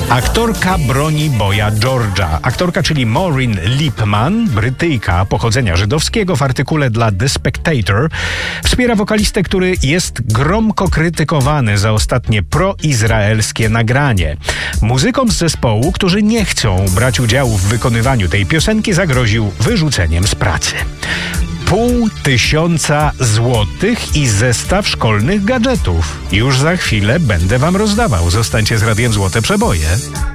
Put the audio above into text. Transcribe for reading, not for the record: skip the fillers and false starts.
Aktorka broni boja George'a. Aktorka, czyli Maureen Lipman, Brytyjka pochodzenia żydowskiego, w artykule dla The Spectator wspiera wokalistę, który jest gromko krytykowany za ostatnie proizraelskie nagranie. Muzykom z zespołu, którzy nie chcą brać udziału w wykonywaniu tej piosenki, zagroził wyrzuceniem z pracy. 500 złotych i zestaw szkolnych gadżetów. Już za chwilę będę wam rozdawał. Zostańcie z Radiem Złote Przeboje.